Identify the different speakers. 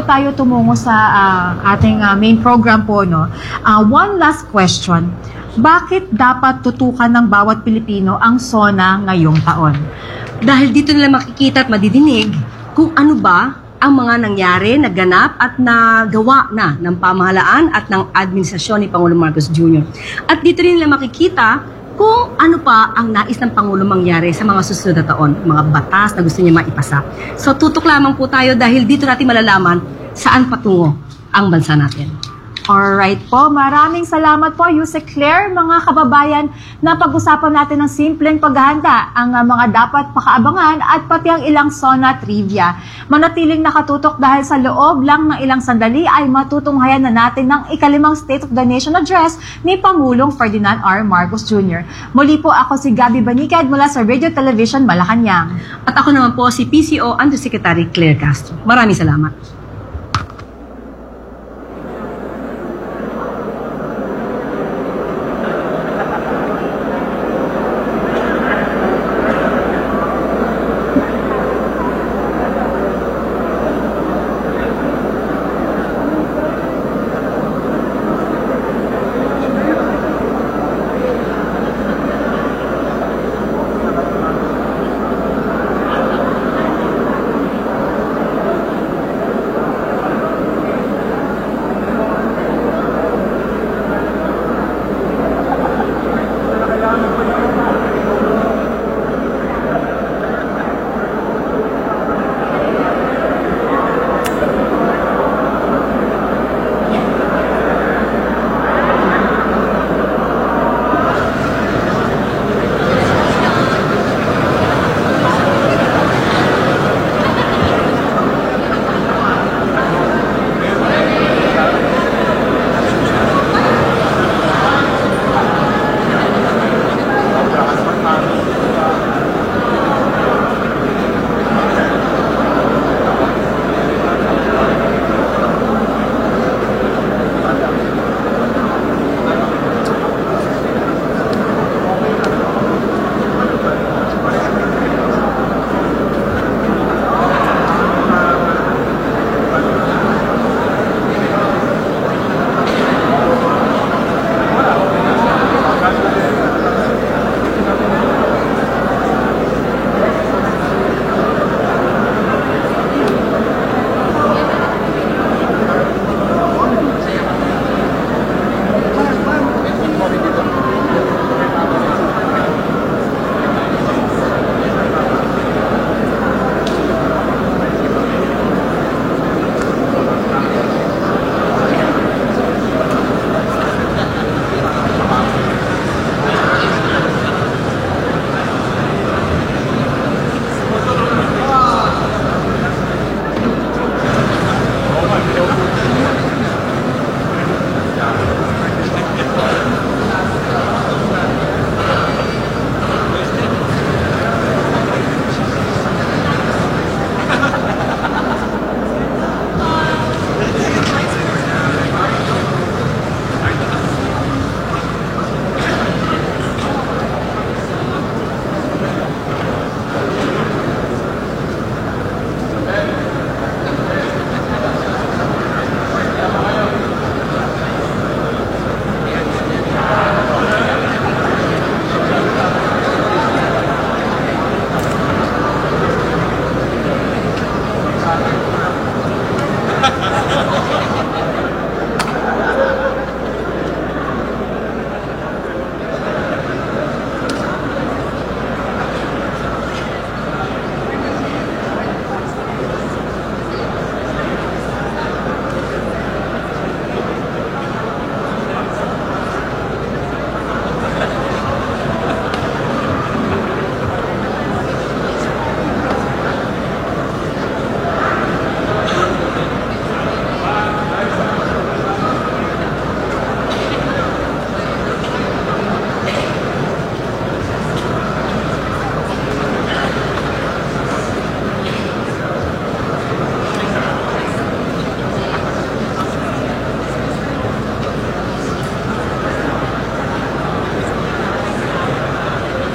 Speaker 1: tayo tumungo sa ating main program po, no, one last question. Bakit dapat tutukan ng bawat Pilipino ang SONA ngayong taon?
Speaker 2: Dahil dito nila makikita at madidinig kung ano ba ang mga nangyari, naganap at nagawa na ng pamahalaan at ng administrasyon ni Pangulong Marcos Jr. At dito rin nila makikita kung ano pa ang nais ng Pangulo mangyari sa mga susunod na taon, mga batas na gusto niya maipasa. So tutok lamang po tayo dahil dito natin malalaman saan patungo ang bansa natin.
Speaker 1: Alright po, maraming salamat po, Yusek Claire. Mga kababayan, napag-usapan natin ng simpleng paghahanda, ang mga dapat pakaabangan at pati ang ilang SONA trivia. Manatiling nakatutok dahil sa loob lang ng ilang sandali ay matutunghayan na natin ng ikalimang State of the Nation Address ni Pangulong Ferdinand R. Marcos Jr. Muli po ako si Gabby Banicad mula sa Radio Television Malacanang.
Speaker 2: At ako naman po si PCO Undersecretary Claire Castro. Maraming salamat.